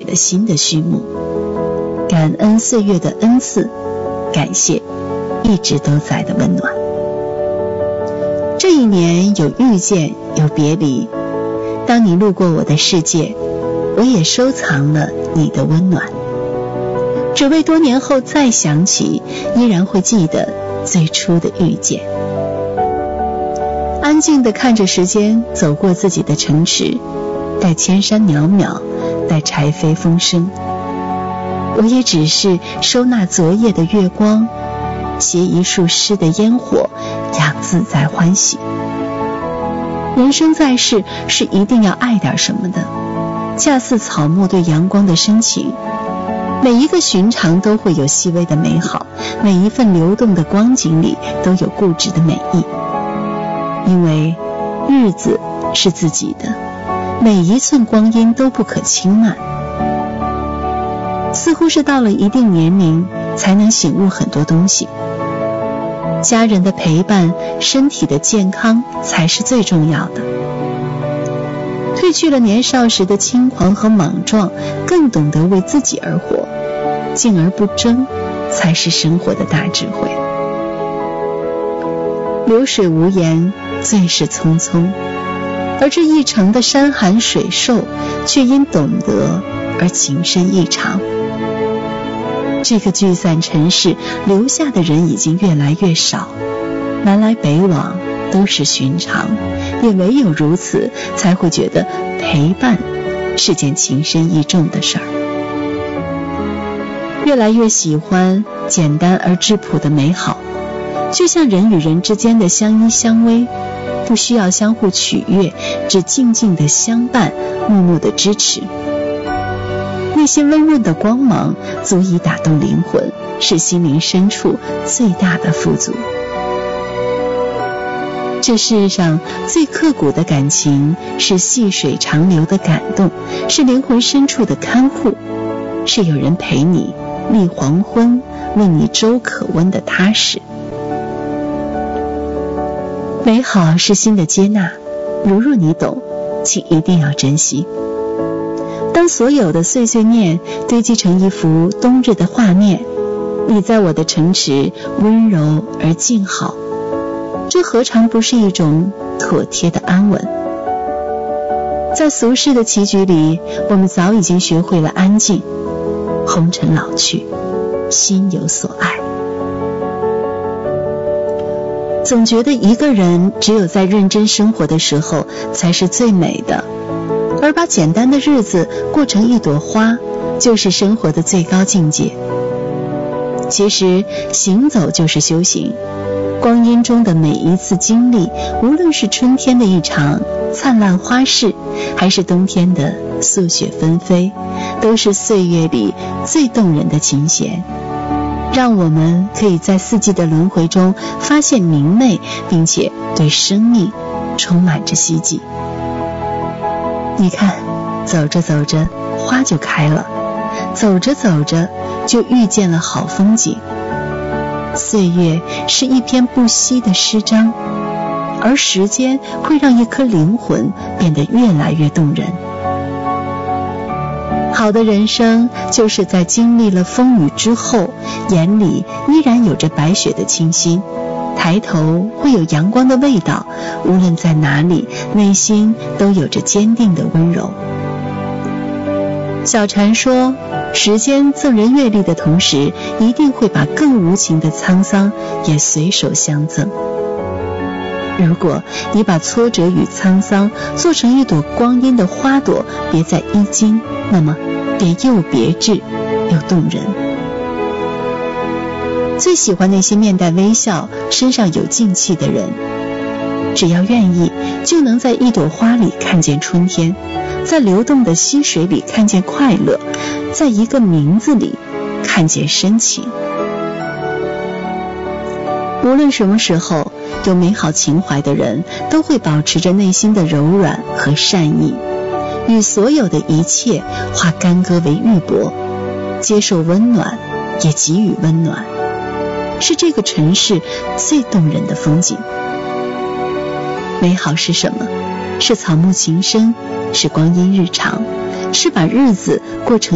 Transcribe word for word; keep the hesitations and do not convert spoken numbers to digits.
了新的序幕。感恩岁月的恩赐，感谢一直都在的温暖。这一年有遇见，有别离，当你路过我的世界，我也收藏了你的温暖，只为多年后再想起，依然会记得最初的遇见。安静地看着时间走过自己的城池，待千山袅袅，待柴扉风声，我也只是收纳昨夜的月光，携一束诗的烟火，养自在欢喜。人生在世，是一定要爱点什么的，恰似草木对阳光的深情，每一个寻常都会有细微的美好，每一份流动的光景里都有固执的美意。因为日子是自己的，每一寸光阴都不可轻慢。似乎是到了一定年龄才能醒悟很多东西，家人的陪伴，身体的健康才是最重要的。褪去了年少时的轻狂和莽撞，更懂得为自己而活，静而不争才是生活的大智慧。流水无言，最是匆匆，而这一程的山寒水瘦，却因懂得而情深意长。这个聚散尘世，留下的人已经越来越少，南来北往都是寻常，也唯有如此，才会觉得陪伴是件情深意重的事儿。越来越喜欢简单而质朴的美好，就像人与人之间的相依相偎，不需要相互取悦，只静静的相伴，默默的支持。那些温润的光芒足以打动灵魂，是心灵深处最大的富足。这世上最刻骨的感情，是细水长流的感动，是灵魂深处的看护，是有人陪你立黄昏，问你粥可温的踏实。美好是心的接纳，如若你懂，请一定要珍惜。当所有的碎碎念堆积成一幅冬日的画面，你在我的城池温柔而静好，这何尝不是一种妥帖的安稳？在俗世的棋局里，我们早已经学会了安静。红尘老去，心有所爱。总觉得一个人只有在认真生活的时候才是最美的，而把简单的日子过成一朵花，就是生活的最高境界。其实行走就是修行，光阴中的每一次经历，无论是春天的一场灿烂花事，还是冬天的素雪纷飞，都是岁月里最动人的琴弦，让我们可以在四季的轮回中发现明媚，并且对生命充满着希冀。你看，走着走着花就开了，走着走着就遇见了好风景。岁月是一篇不息的诗章，而时间会让一颗灵魂变得越来越动人。好的人生就是在经历了风雨之后，眼里依然有着白雪的清新，抬头会有阳光的味道，无论在哪里，内心都有着坚定的温柔。小禅说，时间赠人阅历的同时，一定会把更无情的沧桑也随手相赠。如果你把挫折与沧桑做成一朵光阴的花朵，别在衣襟，那么便又别致又动人。最喜欢那些面带微笑，身上有静气的人，只要愿意，就能在一朵花里看见春天，在流动的溪水里看见快乐，在一个名字里看见深情。无论什么时候，有美好情怀的人都会保持着内心的柔软和善意，与所有的一切化干戈为玉帛，接受温暖，也给予温暖，是这个城市最动人的风景。美好是什么？是草木情深，是光阴日常，是把日子过成